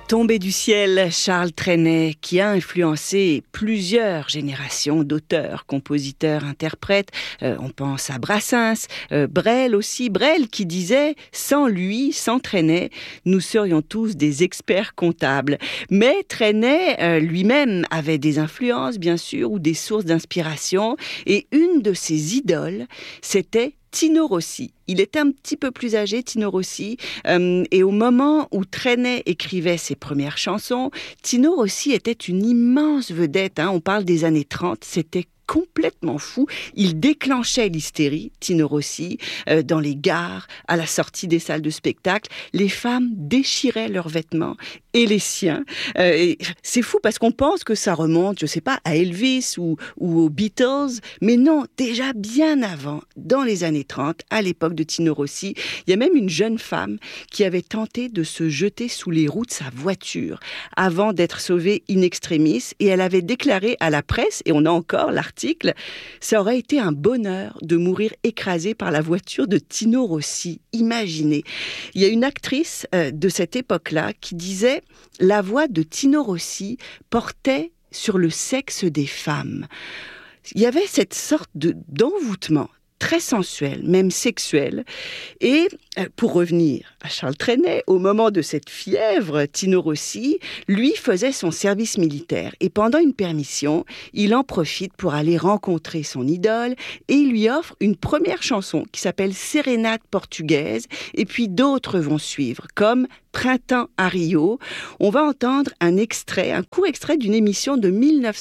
Tombé du ciel, Charles Trenet, qui a influencé plusieurs générations d'auteurs, compositeurs, interprètes. On pense à Brassens, Brel aussi. Brel qui disait « Sans lui, sans Trenet, nous serions tous des experts comptables ». Mais Trenet lui-même avait des influences, bien sûr, ou des sources d'inspiration. Et une de ses idoles, c'était Tino Rossi. Il était un petit peu plus âgé, Tino Rossi, et au moment où Trenet écrivait ses premières chansons, Tino Rossi était une immense vedette. On parle des années 30, c'était complètement fou. Il déclenchait l'hystérie, Tino Rossi, dans les gares, à la sortie des salles de spectacle. Les femmes déchiraient leurs vêtements et les siens. Et c'est fou parce qu'on pense que ça remonte, je sais pas, à Elvis ou aux Beatles, mais non, déjà bien avant, dans les années 30, à l'époque de Tino Rossi, il y a même une jeune femme qui avait tenté de se jeter sous les roues de sa voiture avant d'être sauvée in extremis, et elle avait déclaré à la presse, et on a encore l'article, ça aurait été un bonheur de mourir écrasée par la voiture de Tino Rossi. Imaginez. Il y a une actrice de cette époque-là qui disait « La voix de Tino Rossi portait sur le sexe des femmes ». Il y avait cette sorte d'envoûtement très sensuel, même sexuel. Et pour revenir à Charles Trenet, au moment de cette fièvre, Tino Rossi, lui, faisait son service militaire. Et pendant une permission, il en profite pour aller rencontrer son idole et il lui offre une première chanson qui s'appelle Sérénade portugaise. Et puis d'autres vont suivre, comme Printemps à Rio. On va entendre un court extrait d'une émission de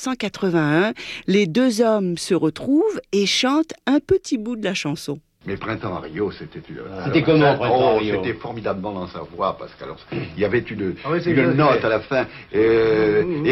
1981. Les deux hommes se retrouvent et chantent un petit bout de la chanson. Mais Printemps à Rio, c'était C'était comment, Printemps à Rio? C'était formidablement dans sa voix, parce qu'il y avait une note à la fin.